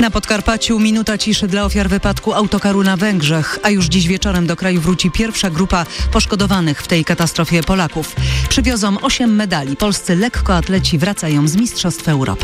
Na Podkarpaciu minuta ciszy dla ofiar wypadku autokaru na Węgrzech, a już dziś wieczorem do kraju wróci pierwsza grupa poszkodowanych w tej katastrofie Polaków. Przywiozą 8 medali. Polscy lekkoatleci wracają z Mistrzostw Europy.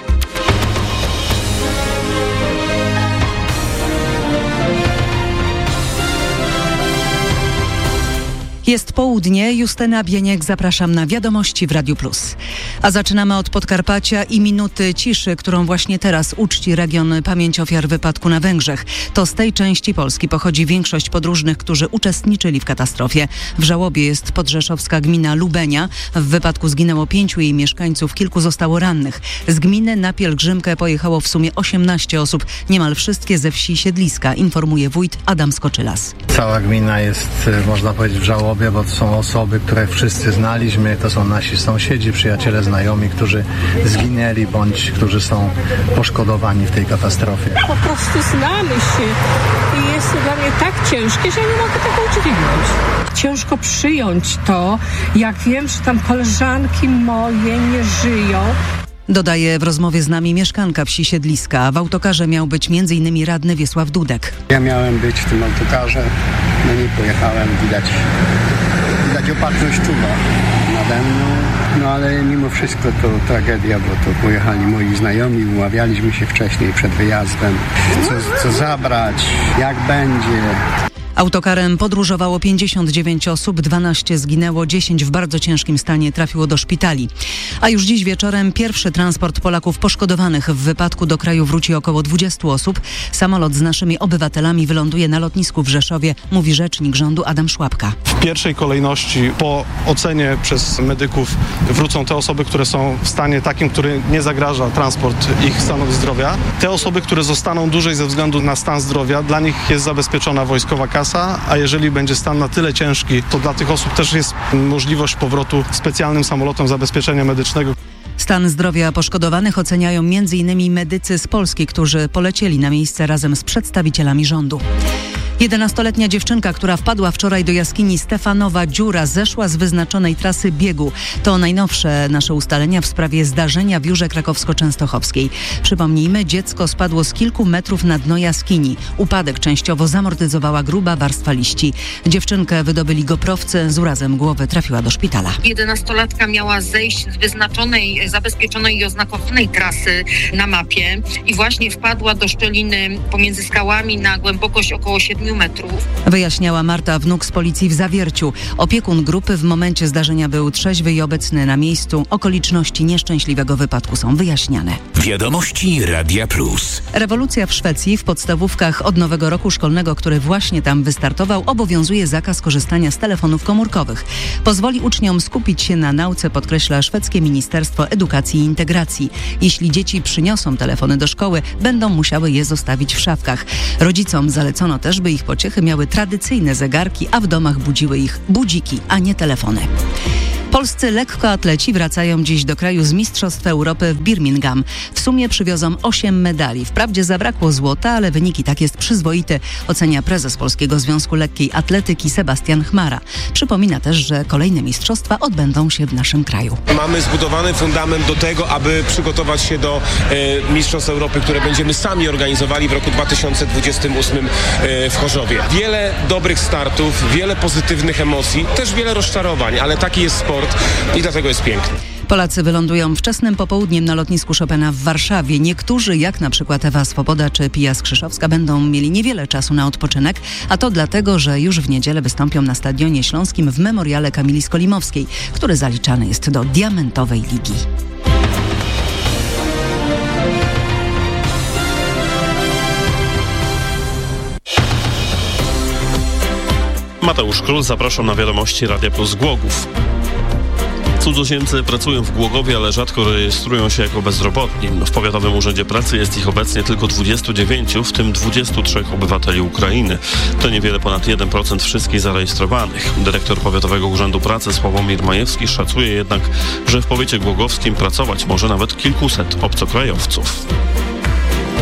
Jest południe, Justyna Bieniek, zapraszam na Wiadomości w Radiu Plus. A zaczynamy od Podkarpacia i minuty ciszy, którą właśnie teraz uczci region pamięć ofiar wypadku na Węgrzech. To z tej części Polski pochodzi większość podróżnych, którzy uczestniczyli w katastrofie. W żałobie jest podrzeszowska gmina Lubenia. W wypadku zginęło 5 jej mieszkańców, kilku zostało rannych. Z gminy na pielgrzymkę pojechało w sumie 18 osób, niemal wszystkie ze wsi Siedliska, informuje wójt Adam Skoczylas. Cała gmina jest, można powiedzieć, w żałobie, bo to są osoby, które wszyscy znaliśmy. To są nasi sąsiedzi, przyjaciele, znajomi, którzy zginęli bądź którzy są poszkodowani w tej katastrofie. Po prostu znamy się i jest to dla mnie tak ciężkie, że nie mogę tego udźwignąć. Ciężko przyjąć to, jak wiem, że tam koleżanki moje nie żyją. Dodaje w rozmowie z nami mieszkanka wsi Siedliska. W autokarze miał być m.in. radny Wiesław Dudek. Ja miałem być w tym autokarze, no nie pojechałem, widać opatrzność czuwa nade mną. No ale mimo wszystko to tragedia, bo to pojechali moi znajomi, umawialiśmy się wcześniej przed wyjazdem, co zabrać, jak będzie. Autokarem podróżowało 59 osób, 12 zginęło, 10 w bardzo ciężkim stanie trafiło do szpitali. A już dziś wieczorem pierwszy transport Polaków poszkodowanych w wypadku do kraju wróci około 20 osób. Samolot z naszymi obywatelami wyląduje na lotnisku w Rzeszowie, mówi rzecznik rządu Adam Szłapka. W pierwszej kolejności po ocenie przez medyków wrócą te osoby, które są w stanie takim, który nie zagraża transport ich stanowi zdrowia. Te osoby, które zostaną dłużej ze względu na stan zdrowia, dla nich jest zabezpieczona wojskowa kasa. A jeżeli będzie stan na tyle ciężki, to dla tych osób też jest możliwość powrotu specjalnym samolotem zabezpieczenia medycznego. Stan zdrowia poszkodowanych oceniają m.in. medycy z Polski, którzy polecieli na miejsce razem z przedstawicielami rządu. 11-letnia dziewczynka, która wpadła wczoraj do jaskini Stefanowa Dziura, zeszła z wyznaczonej trasy biegu. To najnowsze nasze ustalenia w sprawie zdarzenia w Jurze Krakowsko-Częstochowskiej. Przypomnijmy, dziecko spadło z kilku metrów na dno jaskini. Upadek częściowo zamortyzowała gruba warstwa liści. Dziewczynkę wydobyli goprowcy, z urazem głowy trafiła do szpitala. 11-latka miała zejść z wyznaczonej, zabezpieczonej i oznakowanej trasy na mapie i właśnie wpadła do szczeliny pomiędzy skałami na głębokość około 7 metrów. Wyjaśniała Marta Wnuk z policji w Zawierciu. Opiekun grupy w momencie zdarzenia był trzeźwy i obecny na miejscu. Okoliczności nieszczęśliwego wypadku są wyjaśniane. Wiadomości Radia Plus. Rewolucja w Szwecji. W podstawówkach od nowego roku szkolnego, który właśnie tam wystartował, obowiązuje zakaz korzystania z telefonów komórkowych. Pozwoli uczniom skupić się na nauce, podkreśla szwedzkie Ministerstwo Edukacji i Integracji. Jeśli dzieci przyniosą telefony do szkoły, będą musiały je zostawić w szafkach. Rodzicom zalecono też, by ich pociechy miały tradycyjne zegarki, a w domach budziły ich budziki, a nie telefony. Polscy lekkoatleci wracają dziś do kraju z Mistrzostw Europy w Birmingham. W sumie przywiozą 8 medali. Wprawdzie zabrakło złota, ale wynik i tak jest przyzwoity, ocenia prezes Polskiego Związku Lekkiej Atletyki Sebastian Chmara. Przypomina też, że kolejne mistrzostwa odbędą się w naszym kraju. Mamy zbudowany fundament do tego, aby przygotować się do Mistrzostw Europy, które będziemy sami organizowali w roku 2028 w Chorzowie. Wiele dobrych startów, wiele pozytywnych emocji, też wiele rozczarowań, ale taki jest sport i dlatego jest piękny. Polacy wylądują wczesnym popołudniem na lotnisku Chopina w Warszawie. Niektórzy, jak na przykład Ewa Swoboda czy Pia Skrzyszowska, będą mieli niewiele czasu na odpoczynek, a to dlatego, że już w niedzielę wystąpią na Stadionie Śląskim w memoriale Kamili Skolimowskiej, który zaliczany jest do Diamentowej Ligi. Mateusz Król, zapraszam na Wiadomości Radia Plus Głogów. Cudzoziemcy pracują w Głogowie, ale rzadko rejestrują się jako bezrobotni. W Powiatowym Urzędzie Pracy jest ich obecnie tylko 29, w tym 23 obywateli Ukrainy. To niewiele ponad 1% wszystkich zarejestrowanych. Dyrektor Powiatowego Urzędu Pracy Sławomir Majewski szacuje jednak, że w powiecie głogowskim pracować może nawet kilkuset obcokrajowców.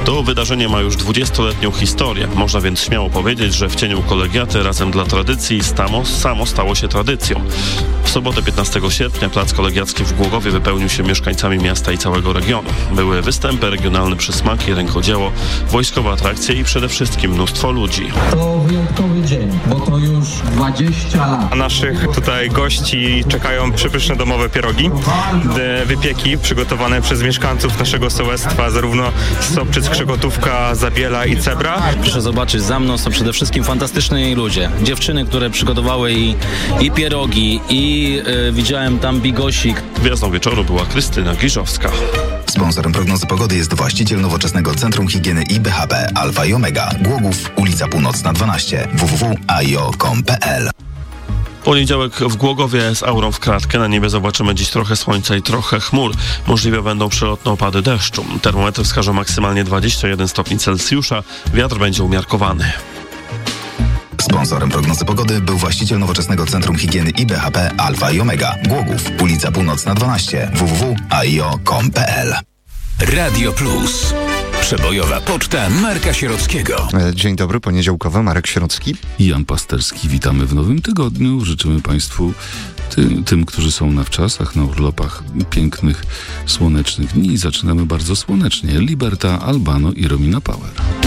To wydarzenie ma już 20-letnią historię. Można więc śmiało powiedzieć, że w cieniu kolegiaty razem dla tradycji samo stało się tradycją. W sobotę 15 sierpnia plac kolegiacki w Głogowie wypełnił się mieszkańcami miasta i całego regionu. Były występy, regionalne przysmaki, rękodzieło, wojskowe atrakcje i przede wszystkim mnóstwo ludzi. To wyjątkowy dzień, bo to już 20 lat. A naszych tutaj gości czekają przepyszne domowe pierogi, wypieki przygotowane przez mieszkańców naszego sołectwa, zarówno Sobrzyc, Krzykotówka, Zabiela i Cebra. Proszę zobaczyć, za mną są przede wszystkim fantastyczni ludzie. Dziewczyny, które przygotowały i pierogi, i widziałem tam bigosik. Gwiazdą wieczoru była Krystyna Giżowska. Sponsorem prognozy pogody jest właściciel nowoczesnego Centrum Higieny i BHP Alfa i Omega. Głogów, ulica Północna 12, www.aio.com.pl. Poniedziałek w Głogowie z aurą w kratkę. Na niebie zobaczymy dziś trochę słońca i trochę chmur. Możliwe będą przelotne opady deszczu. Termometry wskażą maksymalnie 21 stopni Celsjusza. Wiatr będzie umiarkowany. Sponsorem prognozy pogody był właściciel nowoczesnego Centrum Higieny i BHP Alfa i Omega. Głogów, ulica Północna 12, www.aio.com.pl. Radio Plus. Przebojowa poczta Marka Sierockiego. Dzień dobry, poniedziałkowy, Marek Sierocki i Jan Pasterski. Witamy w nowym tygodniu. Życzymy Państwu, tym, którzy są na wczasach, na urlopach, pięknych, słonecznych dni. Zaczynamy bardzo słonecznie. Liberta, Albano i Romina Power.